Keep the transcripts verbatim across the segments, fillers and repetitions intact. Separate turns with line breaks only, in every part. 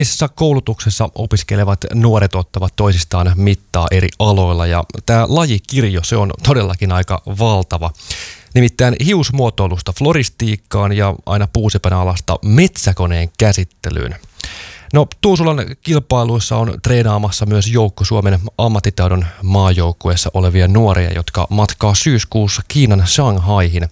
Erilaisissa koulutuksessa opiskelevat nuoret ottavat toisistaan mittaa eri aloilla ja tämä lajikirjo se on todellakin aika valtava. Nimittäin hiusmuotoilusta floristiikkaan ja aina puusepän alasta metsäkoneen käsittelyyn. No Tuusulan kilpailuissa on treenaamassa myös joukko Suomen ammattitaidon maajoukkueessa olevia nuoria, jotka matkaa syyskuussa Kiinan Shanghaihin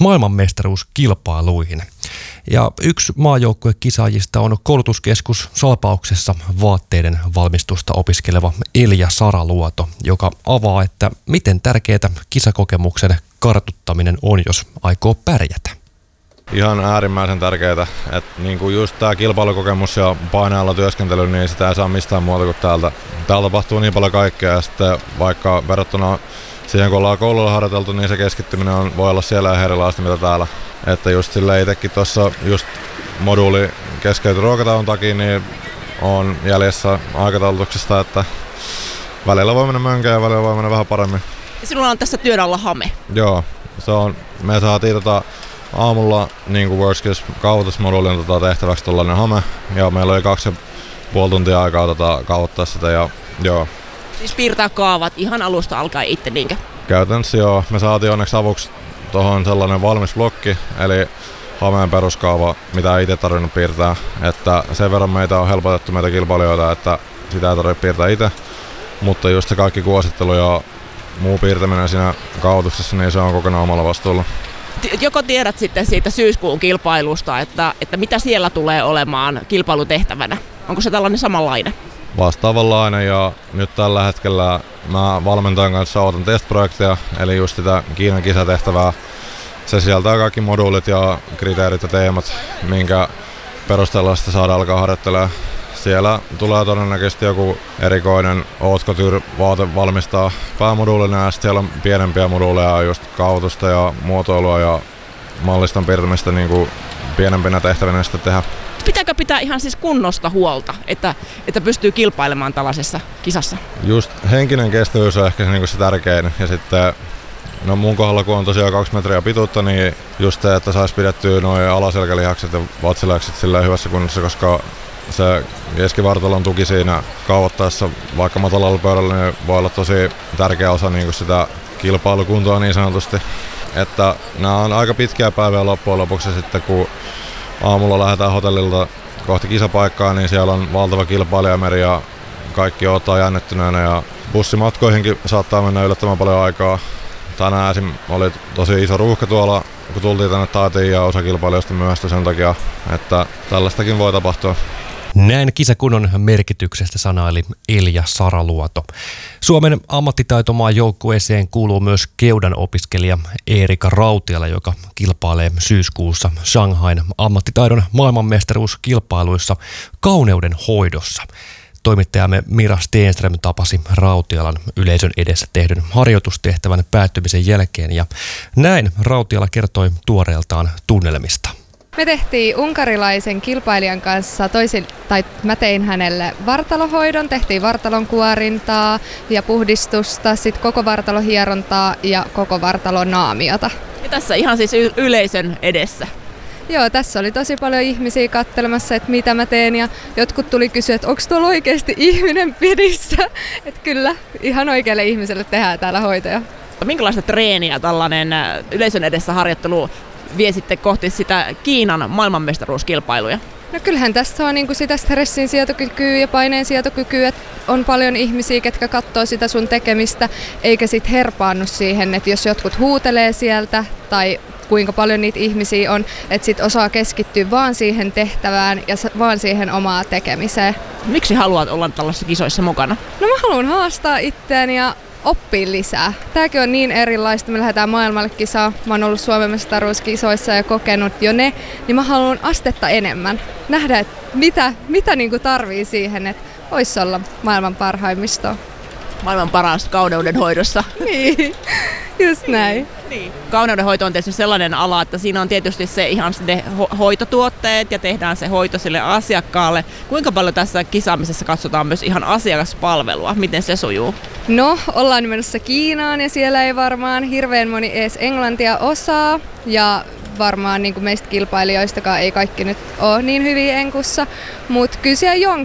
maailmanmestaruuskilpailuihin. Ja yksi maajoukkuekisaajista on koulutuskeskus Salpauksessa vaatteiden valmistusta opiskeleva Elja Saraluoto, joka avaa, että miten tärkeää kisakokemuksen kartuttaminen on, jos aikoo pärjätä.
Ihan äärimmäisen tärkeää, että niinku just tämä kilpailukokemus ja painajalla työskentely, niin sitä ei saa mistään muuta kuin täältä. Täällä tapahtuu niin paljon kaikkea ja sitten vaikka verrattuna siihen kun ollaan koululla harjoiteltu, niin se keskittyminen on, voi olla siellä ihan erilaista mitä täällä. Että just silleen itsekin tuossa just moduuli keskeytyi ruokatauon takia, niin on jäljessä aikataulutuksesta, että välillä voi mennä mönkään ja välillä voi mennä vähän paremmin.
Ja sinulla on tässä työn alla hame.
Joo, se on, me saatiin tota aamulla niin kuin WorldSkills kaavoitusmoduulin tota, tehtäväksi tuollainen hame ja meillä oli kaksi ja puoli tuntia aikaa tota, kaavoittaa sitä ja joo.
Siis piirtää kaavat ihan alusta alkaen itse niinkö?
Käytännössä joo. Me saatiin onneksi avuksi tuohon sellainen valmis blokki, eli hameen peruskaava, mitä ei itse tarvinnut piirtää. Että sen verran meitä on helpotettu meitä kilpailijoita, että sitä ei tarvitse piirtää itse. Mutta just se kaikki kuosittelu ja muu piirtäminen siinä kaavoituksessa, niin se on kokonaan omalla vastuulla.
Joko tiedät sitten siitä syyskuun kilpailusta, että, että mitä siellä tulee olemaan kilpailutehtävänä? Onko se tällainen samanlainen?
Vastaavanlainen ja nyt tällä hetkellä mä valmentajan kanssa otan testprojektia, eli just sitä Kiinan kisatehtävää. Se sieltää kaikki moduulit ja kriteerit ja teemat, minkä perusteella sitä saadaan alkaa harjoittelemaan. Siellä tulee todennäköisesti joku erikoinen haute couture-vaate valmistaa päämoduulina ja siellä on pienempiä moduuleja, just kaavoitusta ja muotoilua ja malliston piirtämistä niin kuin pienempinä tehtävinä sitten tehdä.
Pitääkö pitää ihan siis kunnosta huolta, että, että pystyy kilpailemaan tällaisessa kisassa?
Just henkinen kestävyys on ehkä se, niin se tärkein ja sitten no mun kohdalla kun on tosiaan kaksi metriä pituutta, niin just se, että saisi pidettyä nuo alaselkälihakset ja vatsilihakset sillä hyvässä kunnossa, koska se keskivartalon tuki siinä kaavoittaessa vaikka matalalla pöydällä niin voi olla tosi tärkeä osa niin sitä kilpailukuntoa niin sanotusti. Että nämä on aika pitkiä päiviä loppujen lopuksi sitten kun aamulla lähdetään hotellilta kohti kisapaikkaa, niin siellä on valtava kilpailijameri ja kaikki odottaa jännittyneenä ja bussimatkoihinkin saattaa mennä yllättävän paljon aikaa. Tänään esim. Oli tosi iso ruuhka tuolla, kun tultiin tänne taatiin ja osa kilpailijoista myöhästyi sen takia, että tällaistakin voi tapahtua.
Näin kisakunnon merkityksestä sanaili Elja Saraluoto. Suomen ammattitaitomaan joukkueeseen kuuluu myös keudan opiskelija Eerika Rautiala, joka kilpailee syyskuussa Shanghain ammattitaidon maailmanmestaruuskilpailuissa kauneuden hoidossa. Toimittajamme Mira Stenström tapasi Rautialan yleisön edessä tehdyn harjoitustehtävän päättymisen jälkeen ja näin Rautiala kertoi tuoreeltaan tunnelmista.
Me tehtiin unkarilaisen kilpailijan kanssa, toisin, tai mä tein hänelle vartalohoidon, tehtiin vartalon kuorintaa ja puhdistusta, sitten koko vartalohierontaa ja koko vartalon naamiota.
Ja tässä ihan siis y- yleisön edessä.
Joo, tässä oli tosi paljon ihmisiä katselemassa, että mitä mä teen ja jotkut tuli kysyä, että onko tuolla oikeasti ihminen pidissä. Että kyllä, ihan oikealle ihmiselle tehdään täällä hoitoja.
Minkälaista treeniä tällainen yleisön edessä harjoittelu vie sitten kohti sitä Kiinan maailmanmestaruuskilpailuja?
No kyllähän tässä on niinku sitä stressin sietokykyä ja paineen sietokykyä, että on paljon ihmisiä, ketkä katsoo sitä sun tekemistä, eikä sit herpaannu siihen, että jos jotkut huutelee sieltä tai kuinka paljon niitä ihmisiä on, että sit osaa keskittyä vaan siihen tehtävään ja vaan siihen omaa tekemiseen. Miksi
haluat olla tällaisissa kisoissa mukana?
No mä haluan haastaa itseäni ja oppia lisää. Tääkin on niin erilaista, me lähdetään maailmalle kisaan. Mä oon ollut Suomen mestaruuskisoissa ja kokenut jo ne, niin mä haluan astetta enemmän. Nähdä, että mitä, mitä niinku tarvii siihen, että voisi olla maailman parhaimmistoa.
Maailman paras kauneuden hoidossa.
Niin, just näin.
Niin. Kauneudenhoito on tietysti sellainen ala, että siinä on tietysti se ihan ne ho- hoitotuotteet ja tehdään se hoito sille asiakkaalle. Kuinka paljon tässä kisaamisessa katsotaan myös ihan asiakaspalvelua? Miten se sujuu?
No, ollaan menossa Kiinaan ja siellä ei varmaan hirveän moni edes englantia osaa. Ja varmaan niin kuin meistä kilpailijoistakaan ei kaikki nyt ole niin hyviä enkussa. Mutta kyllä siellä